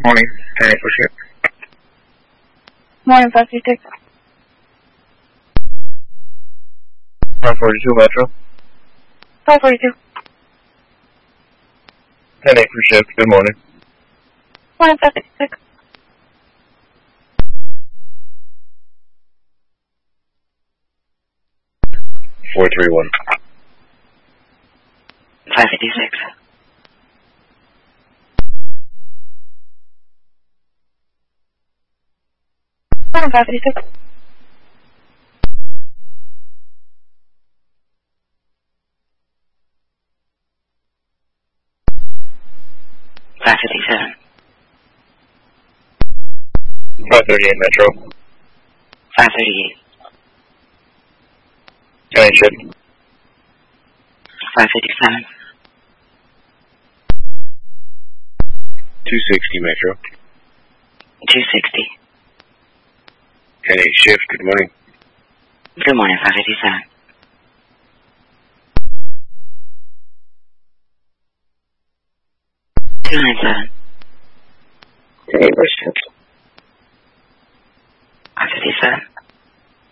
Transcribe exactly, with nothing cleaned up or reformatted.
Morning, ten eight for shift. Morning, five three six. five forty-two Metro. five forty-two. ten eight for shift, good morning. Morning, five fifty-six. four three one. five fifty-six. Morning, five fifty-six. five fifty-seven. five thirty-eight Metro. five thirty-eight. ten eight shift. five fifty-seven. two sixty Metro. two sixty. ten eight shift, good morning. Good morning, five fifty-seven. two ninety-seven.